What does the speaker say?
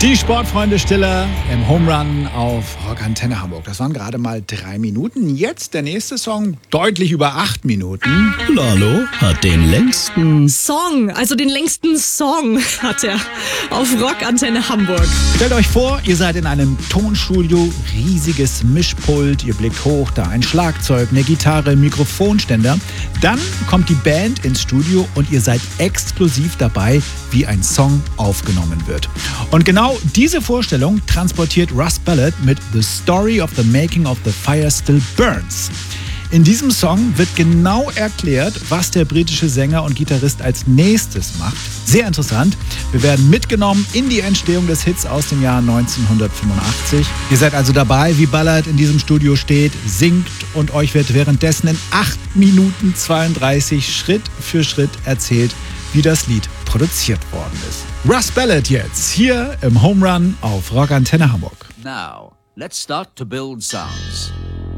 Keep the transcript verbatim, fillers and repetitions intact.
Die Sportfreunde Stiller im Home Run auf Rock Antenne Hamburg. Das waren gerade mal drei Minuten. Jetzt der nächste Song, deutlich über acht Minuten. Lalo hat den längsten Song, also den längsten Song hat er auf Rock Antenne Hamburg. Stellt euch vor, ihr seid in einem Tonstudio, riesiges Mischpult, ihr blickt hoch, da ein Schlagzeug, eine Gitarre, ein Mikrofonständer. Dann kommt die Band ins Studio und ihr seid exklusiv dabei, wie ein Song aufgenommen wird. Und genau diese Vorstellung transportiert Russ Ballard mit The Story of the Making of the Fire Still Burns. In diesem Song wird genau erklärt, was der britische Sänger und Gitarrist als nächstes macht. Sehr interessant. Wir werden mitgenommen in die Entstehung des Hits aus dem Jahr neunzehnhundertfünfundachtzig. Ihr seid also dabei, wie Ballard in diesem Studio steht, singt und euch wird währenddessen in acht Minuten zweiunddreißig Schritt für Schritt erzählt, wie das Lied produziert worden ist. Russ Ballard jetzt hier im Home Run auf Rock Antenne Hamburg. Now, let's start to build sounds.